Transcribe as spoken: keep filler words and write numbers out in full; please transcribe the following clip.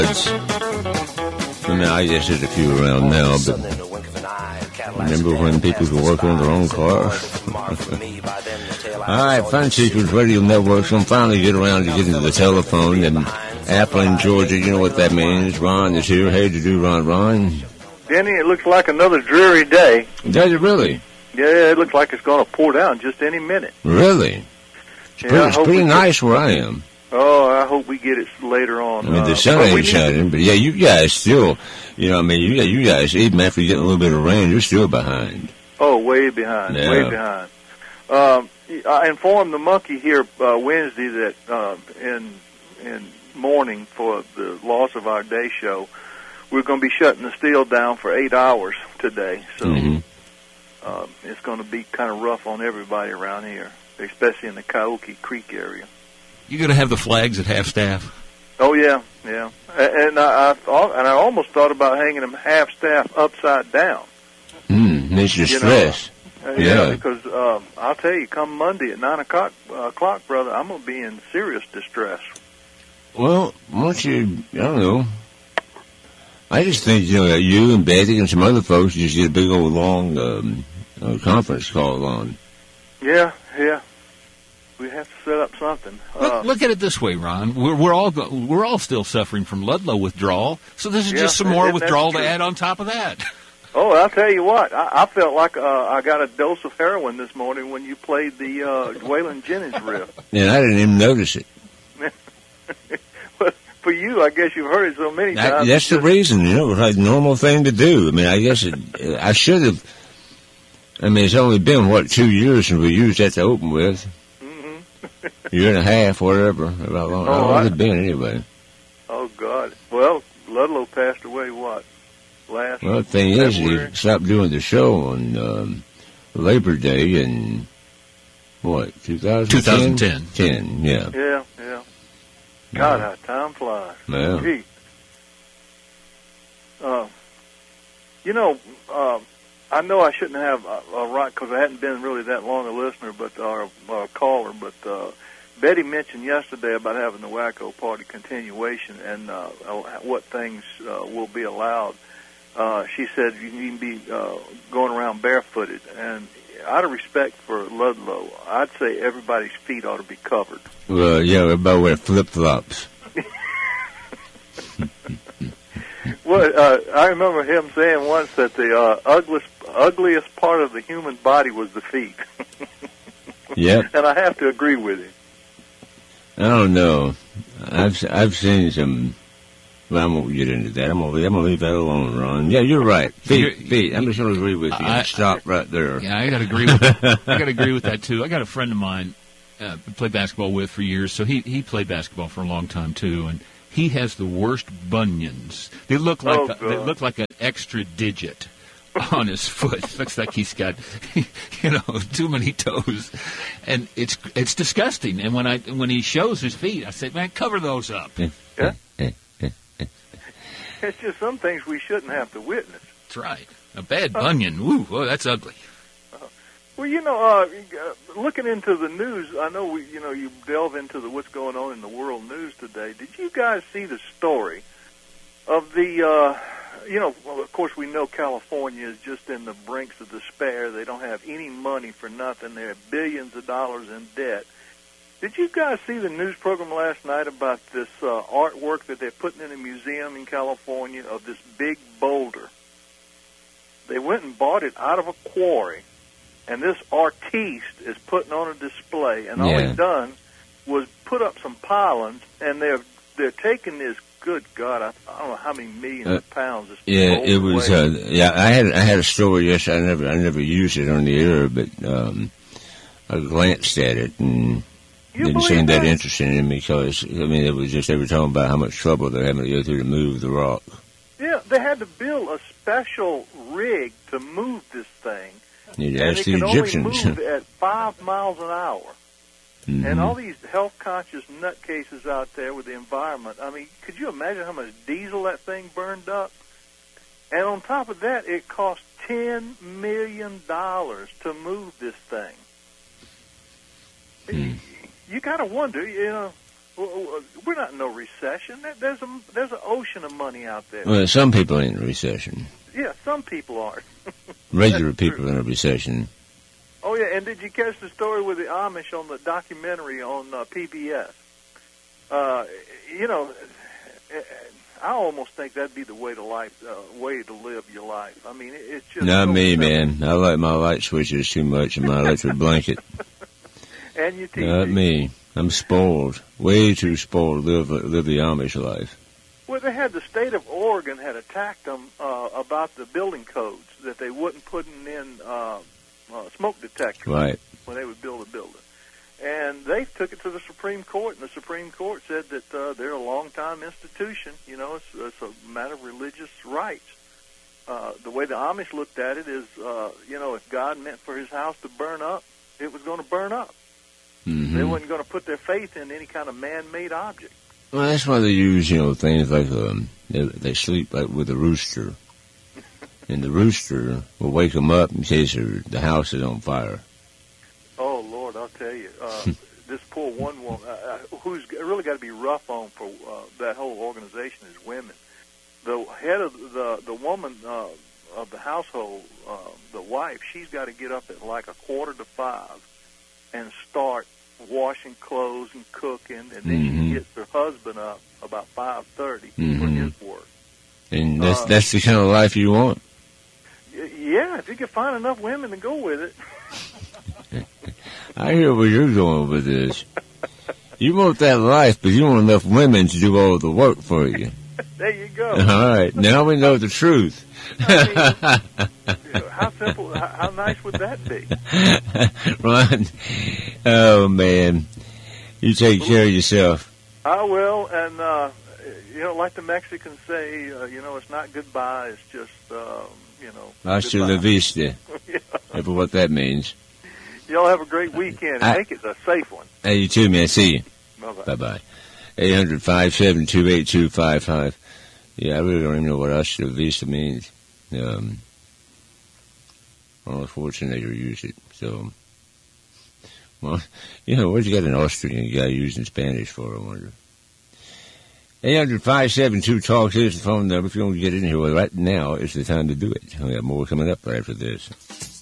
I mean, I guess there's a few around now, but remember when people could work on their own cars? All right, Fun Seekers Radio Network's going to finally get around to getting to the telephone. And Appling, Georgia, you know what that means. Ron is here. Hey, to do, Ron, Ron. Denny, it looks like another dreary day. Does it really? Yeah, it looks like it's going to pour down just any minute. Really? It's yeah, pretty, it's pretty nice get, where I am. Oh, I hope we get it later on. I mean, the uh, sun ain't shining, but yeah, you guys still, you know, I mean, you, you guys, even after you get a little bit of rain, you're still behind. Oh, way behind, yeah. way behind. Um, I informed the monkey here uh, Wednesday that uh, in in morning for the loss of our day show, we're going to be shutting the steel down for eight hours today. So mm-hmm. uh, it's going to be kind of rough on everybody around here, especially in the Coyote Creek area. You going to have the flags at half staff? Oh yeah, yeah. And I, I thought, and I almost thought about hanging them half staff upside down. Hmm, makes you stress. Uh, yeah. yeah, because um, I'll tell you, come Monday at nine o'clock, uh, o'clock, brother, I'm gonna be in serious distress. Well, once you, I don't know. I just think, you know, that you and Betty and some other folks just get a big old long um, uh, conference call on. Yeah, yeah. We have to set up something. Look, uh, look at it this way, Ron. We're, we're all go, we're all still suffering from Ludlow withdrawal, so this is yeah, just some more and, and withdrawal to true. add on top of that. Oh, I'll tell you what. I, I felt like uh, I got a dose of heroin this morning when you played the uh, Waylon Jennings riff. Yeah, I didn't even notice it. But for you, I guess you've heard it so many I, times. that's the just, reason, you know, it's like a normal thing to do. I mean, I guess it, I should have. I mean, it's only been, what, two years since we used that to open with. Mm-hmm. Year and a half, whatever. About long, Oh, how long I- has it been, anyway? Oh, God. Well, Ludlow passed away, what, last Well, the thing February? is, he stopped doing the show on um, Labor Day in, what, two thousand ten? twenty ten. ten, yeah. Yeah, yeah. God, how time flies. Yeah. Gee. Uh, you know, uh, I know I shouldn't have a, a right, because I hadn't been really that long a listener, but or a caller, but uh, Betty mentioned yesterday about having the Wacko Party continuation and uh, what things uh, will be allowed. Uh, she said you can be uh, going around barefooted, and out of respect for Ludlow, I'd say everybody's feet ought to be covered. Well, yeah, everybody wear flip-flops. Well, uh, I remember him saying once that the uh, ugliest, ugliest part of the human body was the feet. Yep. And I have to agree with him. I don't know. I've I've seen some. Well, I won't get into that. I'm gonna I'm gonna leave that alone, Ron. Yeah, you're right. Feet, feet. I'm just gonna agree with you. I, Stop right there. Yeah, I gotta agree with I gotta agree with that too. I got a friend of mine uh, played basketball with for years, so he he played basketball for a long time too, and he has the worst bunions. They look like Oh, a, they look like an extra digit on his foot. Looks like he's got, you know, too many toes, and it's it's disgusting. And when I when he shows his feet, I say, man, cover those up. Yeah. It's just some things we shouldn't have to witness. That's right. A bad bunion. Ooh, oh, that's ugly. Uh, well, you know, uh, looking into the news, I know we, you know, you delve into the what's going on in the world news today. Did you guys see the story of the, uh, you know, well, of course we know California is just in the brinks of despair. They don't have any money for nothing. They have billions of dollars in debt. Did you guys see the news program last night about this uh, artwork that they're putting in a museum in California of this big boulder? They went and bought it out of a quarry, and this artiste is putting on a display, and all Yeah. he's done was put up some pylons, and they're they're taking this. Good God, I, I don't know how many millions Uh, of pounds. This Yeah, boulder it was. weighs. Uh, yeah, I had I had a story. Yes, I never I never used it on the air, but um, I glanced at it and You didn't believe seem that that? interesting in me because I mean it was just they were talking about how much trouble they're having to go through to move the rock. Yeah, they had to build a special rig to move this thing. You And ask it the can Egyptians. only move at five miles an hour. Mhm. And all these health-conscious nutcases out there with the environment, I mean, could you imagine how much diesel that thing burned up? And on top of that, it cost ten million dollars to move this thing. Hmm. You got to wonder, you know, We're not in no recession. There's a there's an ocean of money out there. Well, some people are in a recession. Yeah, some people aren't. Regular people are in a recession. Oh yeah, and did you catch the story with the Amish on the documentary on uh, P B S? Uh, you know, I almost think that'd be the way to life, uh, way to live your life. I mean, it's just not so me, simple. man. I like my light switches too much and my electric blanket. And your T V. Not me. I'm spoiled, way too spoiled to live live the Amish life. Well, they had the state of Oregon had attacked them uh, about the building codes that they wouldn't putting in uh, uh, smoke detectors Right. when they would build a building. And they took it to the Supreme Court, and the Supreme Court said that uh, they're a long-time institution. You know, it's, it's a matter of religious rights. Uh, the way the Amish looked at it is, uh, you know, if God meant for his house to burn up, it was going to burn up. Mm-hmm. They wasn't going to put their faith in any kind of man-made object. Well, that's why they use, you know, things like um, they, they sleep like with a rooster, and the rooster will wake them up in case the house is on fire. Oh Lord, I'll tell you, uh, this poor one woman uh, who's really got to be rough on for uh, that whole organization is women. The head of the the woman uh, of the household, uh, the wife, she's got to get up at like a quarter to five and start washing clothes and cooking, and then Mm-hmm. she gets her husband up about five thirty Mm-hmm. for his work. And that's Uh, that's the kind of life you want. Y- Yeah, if you can find enough women to go with it. I hear where you're going with this. You want that life, but you want enough women to do all the work for you. There you go. All right, now we know the truth. I mean, how simple, how, how nice would that be? Ron, oh man, you take care of yourself. I will, and uh, you know, like the Mexicans say, uh, you know, it's not goodbye, it's just, um, you know, Hasta goodbye. la vista. Yeah. Ever what that means. Y'all have a great weekend, and I- make it a safe one. Hey, you too, man. See you. Bye-bye. Bye-bye. eight hundred, five seven two, eight two five five. Yeah, I really don't even know what hasta la vista means. Um, well, Schwarzenegger used it, so... Well, you know, what's you got an Austrian guy using Spanish for, I wonder? eight hundred, five seven two, talk is the phone number. If you want to get in here right now, it's the time to do it. We have more coming up right after this.